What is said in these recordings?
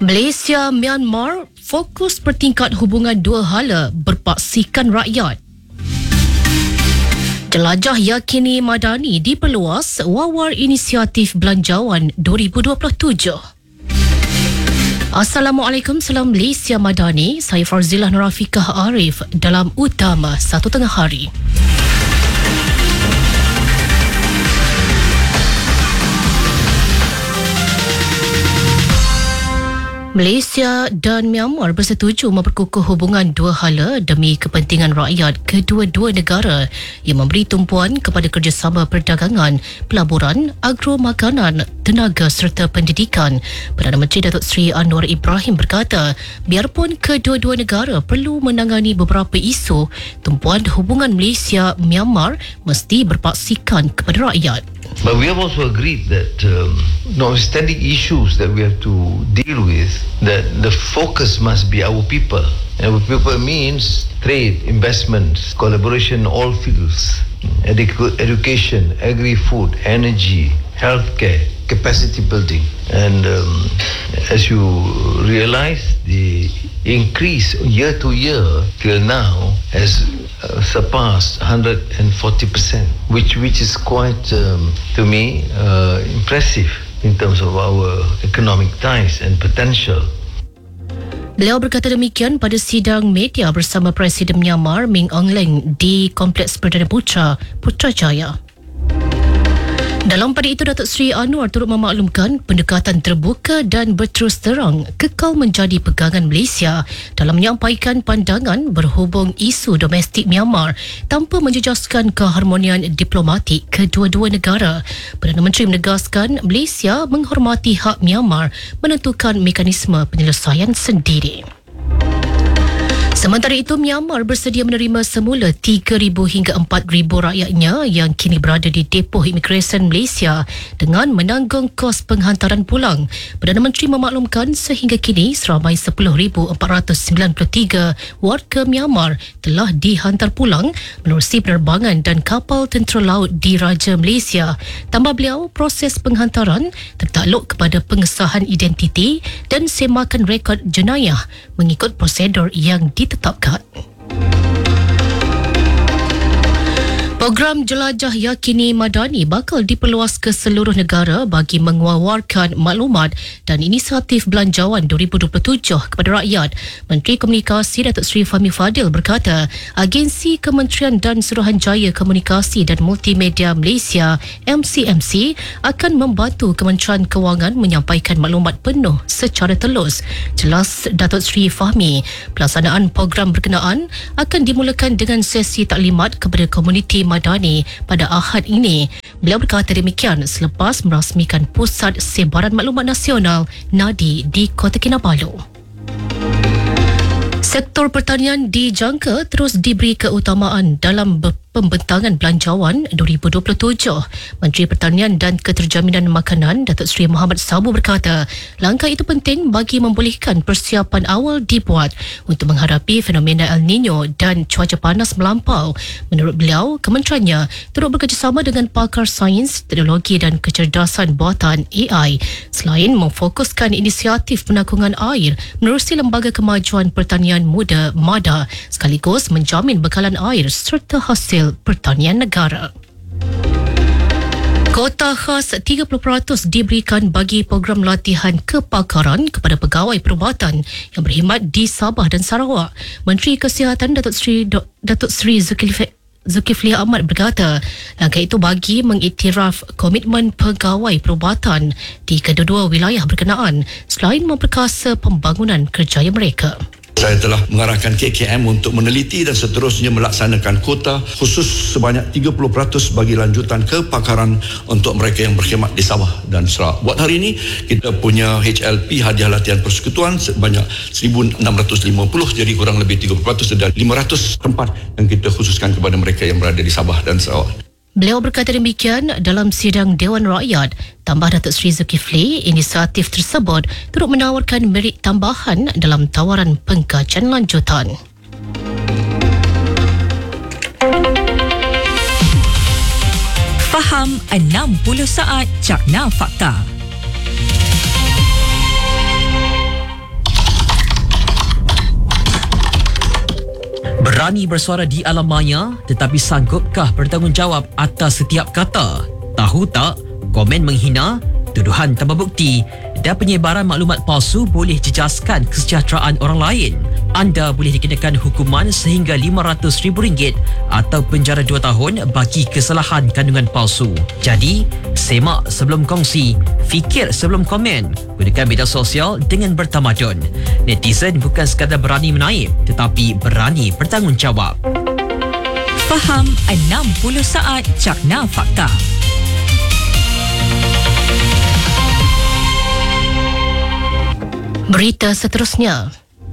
Malaysia Myanmar fokus pertingkat hubungan dua hala berpaksikan rakyat. Jelajah Yakini Madani diperluas Wawar Inisiatif Belanjawan 2027. Assalamualaikum, salam Malaysia Madani. Saya Farzilah Nurafikah Arif dalam Utama 1 Tengah Hari. Malaysia dan Myanmar bersetuju memperkukuh hubungan dua hala demi kepentingan rakyat kedua-dua negara yang memberi tumpuan kepada kerjasama perdagangan, pelaburan, agromakanan, tenaga serta pendidikan. Perdana Menteri Datuk Seri Anwar Ibrahim berkata, biarpun kedua-dua negara perlu menangani beberapa isu, tumpuan hubungan Malaysia-Myanmar mesti berpaksikan kepada rakyat. But we have also agreed that notwithstanding issues that we have to deal with, that the focus must be our people. And our people means trade, investments, collaboration in all fields, education, agri-food, energy, healthcare, capacity building. And as you realize, the increase year to year till now has surpassed 140%, which is quite, to me, impressive in terms of our economic ties and potential. Beliau berkata demikian pada sidang media bersama Presiden Myanmar Min Aung Hlaing di Kompleks Perdana Putrajaya. Dalam pada itu, Datuk Seri Anwar turut memaklumkan pendekatan terbuka dan berterus terang kekal menjadi pegangan Malaysia dalam menyampaikan pandangan berhubung isu domestik Myanmar tanpa menjejaskan keharmonian diplomatik kedua-dua negara. Perdana Menteri menegaskan Malaysia menghormati hak Myanmar menentukan mekanisme penyelesaian sendiri. Sementara itu, Myanmar bersedia menerima semula 3,000 hingga 4,000 rakyatnya yang kini berada di depoh imigresen Malaysia dengan menanggung kos penghantaran pulang. Perdana Menteri memaklumkan sehingga kini seramai 10,493 warga Myanmar telah dihantar pulang menerusi penerbangan dan kapal tentera laut Diraja Malaysia. Tambah beliau, proses penghantaran tertakluk kepada pengesahan identiti dan semakan rekod jenayah mengikut prosedur yang ditetapkan. Program Jelajah Yakini Madani bakal diperluas ke seluruh negara bagi mengeluarkan maklumat dan inisiatif belanjawan 2027 kepada rakyat. Menteri Komunikasi Datuk Seri Fahmi Fadil berkata, Agensi Kementerian dan Suruhanjaya Komunikasi dan Multimedia Malaysia MCMC akan membantu Kementerian Kewangan menyampaikan maklumat penuh secara telus. Jelas Datuk Seri Fahmi, pelaksanaan program berkenaan akan dimulakan dengan sesi taklimat kepada komuniti Madani pada Ahad ini. Beliau berkata demikian selepas merasmikan Pusat Sebaran Maklumat Nasional NADI di Kota Kinabalu. Sektor pertanian dijangka terus diberi keutamaan dalam pembentangan belanjawan 2027. Menteri Pertanian dan Keterjaminan Makanan Datuk Seri Muhammad Sabu berkata, langkah itu penting bagi membolehkan persiapan awal dibuat untuk menghadapi fenomena El Nino dan cuaca panas melampau. Menurut beliau, kementeriannya turut bekerjasama dengan pakar sains, teknologi dan kecerdasan buatan AI selain memfokuskan inisiatif penanggungan air menerusi Lembaga Kemajuan Pertanian Muda MADA sekaligus menjamin bekalan air serta hasil pertanian negara. Kota khas 30% diberikan bagi program latihan kepakaran kepada pegawai perubatan yang berkhidmat di Sabah dan Sarawak. Menteri Kesihatan Datuk Seri Zulkifli Ahmad berkata, langkah itu bagi mengiktiraf komitmen pegawai perubatan di kedua-dua wilayah berkenaan selain memperkasa pembangunan kerjaya mereka. Saya telah mengarahkan KKM untuk meneliti dan seterusnya melaksanakan kota khusus sebanyak 30% bagi lanjutan kepakaran untuk mereka yang berkhidmat di Sabah dan Sarawak. Buat hari ini, kita punya HLP, hadiah latihan persekutuan, sebanyak 1,650, jadi kurang lebih 30% dan 500 tempat yang kita khususkan kepada mereka yang berada di Sabah dan Sarawak. Beliau berkata demikian dalam sidang Dewan Rakyat. Tambah Datuk Seri Zulkifli, inisiatif tersebut turut menawarkan merit tambahan dalam tawaran pengkajian lanjutan. Faham 60 saat Cakna Fakta. berani bersuara di alam maya, tetapi sanggupkah bertanggungjawab atas setiap kata? Tahu tak, komen menghina, tuduhan tanpa bukti dan penyebaran maklumat palsu boleh jejaskan kesejahteraan orang lain. Anda boleh dikenakan hukuman sehingga RM500,000 atau penjara 2 tahun bagi kesalahan kandungan palsu. Jadi, semak sebelum kongsi, fikir sebelum komen. Gunakan media sosial dengan bertamadun. Netizen bukan sekadar berani menaip, tetapi berani bertanggungjawab. Faham 60 saat Cakna Fakta. Berita seterusnya.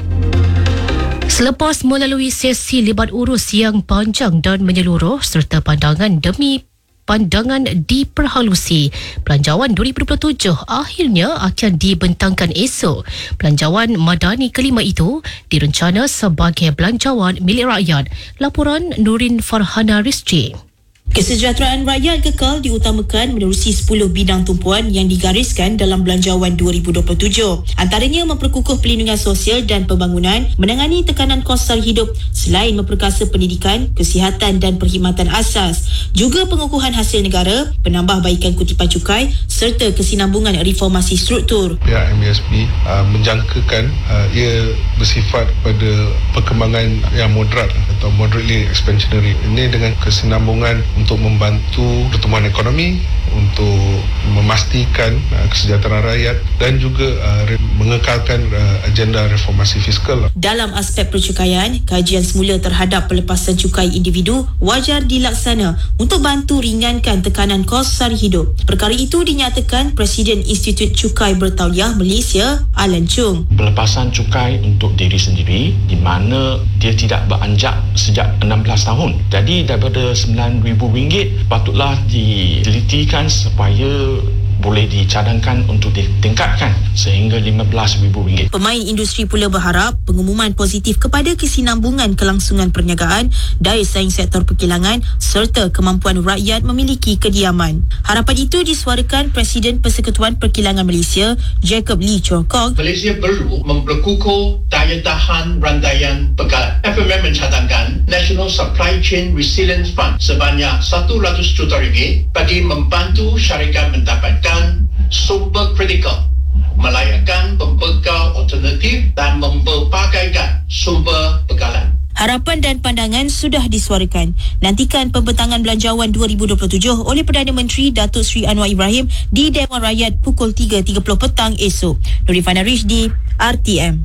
Selepas melalui sesi libat urus yang panjang dan menyeluruh serta pandangan demi pandangan diperhalusi, Belanjawan 2027 akhirnya akan dibentangkan esok. Belanjawan Madani kelima itu direncana sebagai belanjawan milik rakyat. Laporan Nurin Farhana Rizki. Kesejahteraan rakyat kekal diutamakan menerusi 10 bidang tumpuan yang digariskan dalam Belanjawan 2027. Antaranya memperkukuh perlindungan sosial dan pembangunan, menangani tekanan kos sara hidup selain memperkasa pendidikan, kesihatan dan perkhidmatan asas. Juga pengukuhan hasil negara, penambahbaikan kutipan cukai serta kesinambungan reformasi struktur. Pihak MASB menjangkakan ia bersifat pada perkembangan yang moderat atau moderately expansionary. Ini dengan kesinambungan untuk membantu pertumbuhan ekonomi, untuk memastikan kesejahteraan rakyat dan juga mengekalkan agenda reformasi fiskal. Dalam aspek percukaian, kajian semula terhadap pelepasan cukai individu wajar dilaksana untuk bantu ringankan tekanan kos sara hidup. Perkara itu dinyatakan Presiden Institut Cukai Bertauliah Malaysia, Alan Chung. Pelepasan cukai untuk diri sendiri di mana dia tidak beranjak sejak 16 tahun. Jadi daripada RM9,000 patutlah ditelitikan supaya boleh dicadangkan untuk ditingkatkan sehingga RM15,000. Pemain industri pula berharap pengumuman positif kepada kesinambungan kelangsungan perniagaan, daya saing sektor perkilangan serta kemampuan rakyat memiliki kediaman. Harapan itu disuarakan Presiden Persekutuan Perkilangan Malaysia, Jacob Lee Chor Kong. Malaysia perlu memperkukuh daya tahan rantaian bekalan. FMM mencadangkan National Supply Chain Resilience Fund sebanyak RM100 juta bagi membantu syarikat mendapatkan sumber kritikal, melayakkan pembekal alternatif dan memperbagaikan sumber bekalan. Harapan dan pandangan sudah disuarakan. Nantikan pembentangan Belanjawan 2027 oleh Perdana Menteri Datuk Seri Anwar Ibrahim di Dewan Rakyat pukul 3.30 petang esok. Nurifana Rizdi, RTM.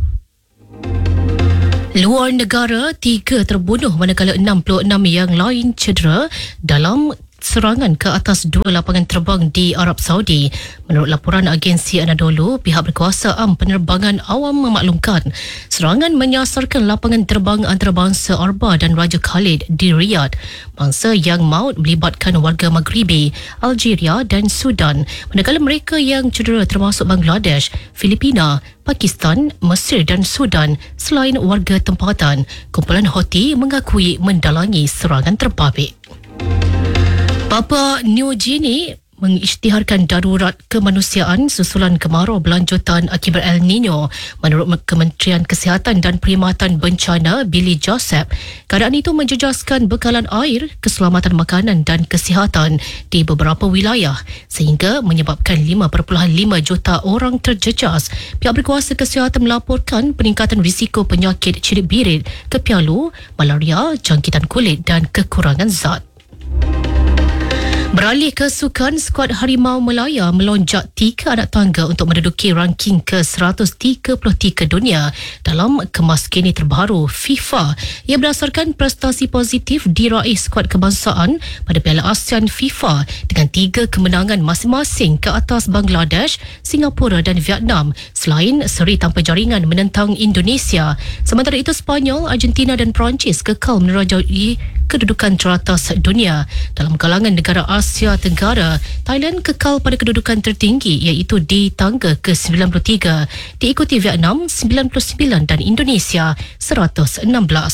Luar negara, 3 terbunuh manakala 66 yang lain cedera dalam serangan ke atas 2 lapangan terbang di Arab Saudi. Menurut laporan agensi Anadolu, pihak berkuasa penerbangan awam memaklumkan serangan menyasarkan lapangan terbang antarabangsa Arba dan Raja Khalid di Riyadh. Mangsa yang maut melibatkan warga Maghribi, Algeria dan Sudan, manakala mereka yang cedera termasuk Bangladesh, Filipina, Pakistan, Mesir dan Sudan selain warga tempatan. Kumpulan Houthi mengakui mendalangi serangan terbabit. Papua New Guinea mengisytiharkan darurat kemanusiaan susulan kemarau berlanjutan akibat El Nino. Menurut Kementerian Kesihatan dan Perkhidmatan Bencana Billy Joseph, keadaan itu menjejaskan bekalan air, keselamatan makanan dan kesihatan di beberapa wilayah sehingga menyebabkan 5.5 juta orang terjejas. Pihak berkuasa kesihatan melaporkan peningkatan risiko penyakit cirit birit, kepialu, malaria, jangkitan kulit dan kekurangan zat. Beralih ke sukan, skuad Harimau Melaya melonjak 3 anak tangga untuk menduduki ranking ke-133 dunia dalam kemas kini terbaru FIFA. Ia berdasarkan prestasi positif diraih skuad kebangsaan pada Piala ASEAN FIFA dengan 3 kemenangan masing-masing ke atas Bangladesh, Singapura dan Vietnam selain seri tanpa jaringan menentang Indonesia. Sementara itu Sepanyol, Argentina dan Perancis kekal menerajai kedudukan teratas dunia. Dalam kalangan negara Asia Tenggara, Thailand kekal pada kedudukan tertinggi iaitu di tangga ke-93, diikuti Vietnam 99 dan Indonesia 116.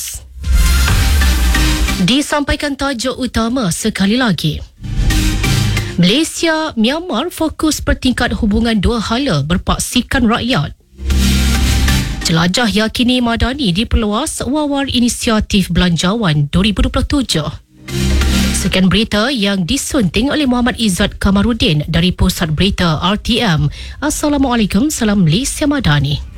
Disampaikan tajuk utama sekali lagi. Malaysia, Myanmar fokus pertingkat hubungan dua hala berpaksikan rakyat. Jelajah yakini Madani diperluas wawar inisiatif Belanjawan 2027. Sekian berita yang disunting oleh Muhammad Izzat Kamarudin dari Pusat Berita RTM. Assalamualaikum, salam Malaysia Madani.